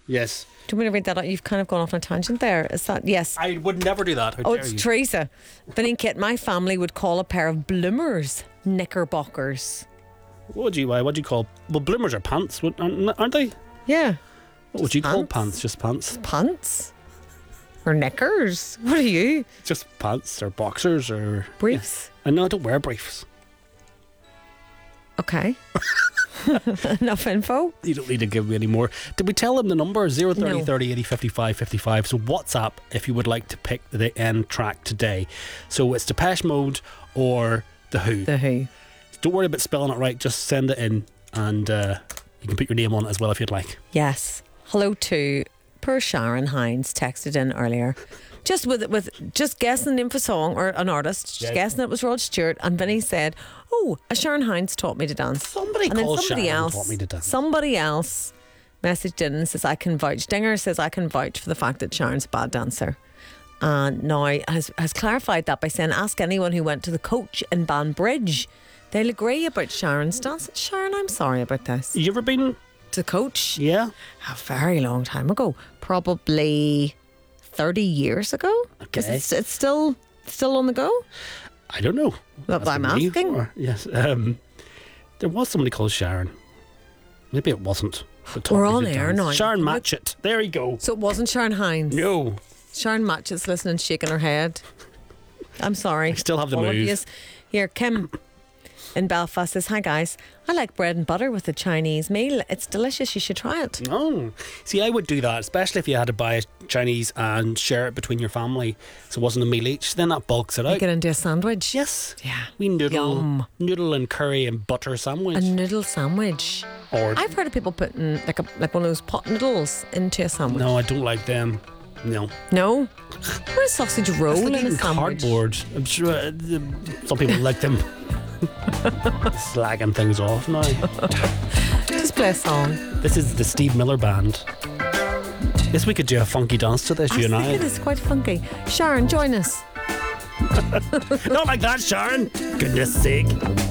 Yes. Do you want me to read that out? You've kind of gone off on a tangent there. Is that, yes? I would never do that. How Oh, dare it's you? Teresa. Vinny Kit, my family would call a pair of bloomers knickerbockers. What would you call? Well, bloomers are pants, aren't they? Yeah. What would you call Pants. pants? Just pants? Pants? Or knickers? What are you? Just pants or boxers or Briefs? Yeah. And no, I don't wear briefs. Okay. Enough info. You don't need to give me any more. Did we tell them the number? 030 No. 30 80 55 55. So WhatsApp if you would like to pick the end track today. So it's Depeche Mode or The Who. The Who. Don't worry about spelling it right. Just send it in and you can put your name on it as well if you'd like. Yes. Hello to poor Sharon Hines texted in earlier. Just with just guessing the name of a song or an artist, just Yes. guessing it was Rod Stewart, and Vinny said, "Oh, a Sharon Hines taught me to dance." Somebody and then called somebody Sharon and else taught me to dance. Somebody else messaged in and says, "I can vouch." Dinger says, "I can vouch for the fact that Sharon's a bad dancer." And now has clarified that by saying, "Ask anyone who went to the Coach in Banbridge. They'll agree about Sharon's dance." Sharon, I'm sorry about this. You ever been? To the Coach? Yeah. A very long time ago. Probably 30 years ago. Okay. Is it's still on the go? I don't know. That's what I'm Asking me, asking. or- yes. There was somebody called Sharon. Maybe it wasn't. that taught We're me on to air dance. now. Sharon Matchett. There you go. So it wasn't Sharon Hines. No. Sharon Matchett's listening, shaking her head. I'm sorry. I still have the All of move. yous. Here, Kim in Belfast says, "Hi guys, I like bread and butter with a Chinese meal. It's delicious. You should try it." Oh. See, I would do that, especially if you had to buy a Chinese and share it between your family. So it wasn't a meal each. Then that bulks it out. Make it into a sandwich. Yes. Yeah. We Yum. noodle and curry and butter sandwich. A noodle sandwich. Or I've heard of people putting like one of those pot noodles into a sandwich. no, I don't like them. No. No? What a sausage roll It's like in a eating sandwich. cardboard. I'm sure some people like them. Slagging things off now. Just play a song. This is the Steve Miller Band. Yes, we could do a funky dance to this, I you was and thinking I. it's quite funky. Sharon, join us. Not like that, Sharon. Goodness sake.